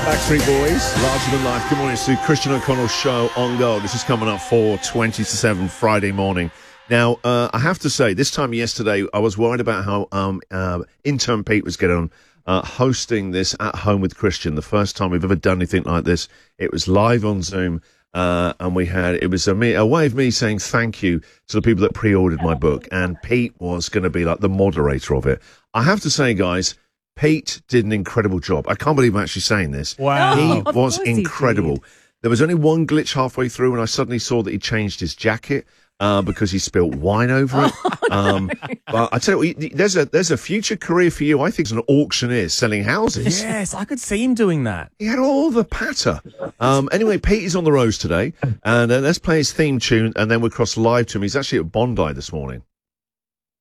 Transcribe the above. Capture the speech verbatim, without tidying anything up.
Backstreet Boys, Larger Than Life. Good morning, it's the Christian O'Connell Show on Gold. This is coming up for twenty to seven Friday morning. Now, uh, I have to say, this time yesterday, I was worried about how um, uh, intern Pete was getting on uh, hosting this At Home with Christian. The first time we've ever done anything like this. It was live on Zoom, uh, and we had, it was a, me, a way of me saying thank you to the people that pre-ordered my book, and Pete was going to be like the moderator of it. I have to say, guys, Pete did an incredible job. I can't believe I'm actually saying this. Wow. He Of was course he incredible. did. There was only one glitch halfway through, and I suddenly saw that he changed his jacket uh, because he spilt wine over it. Um, but I tell you what, there's a there's a future career for you. I think as an auctioneer selling houses. Yes, I could see him doing that. He had all the patter. Um, anyway, Pete is on the road today, and uh, let's play his theme tune, and then we'll cross live to him. He's actually at Bondi this morning.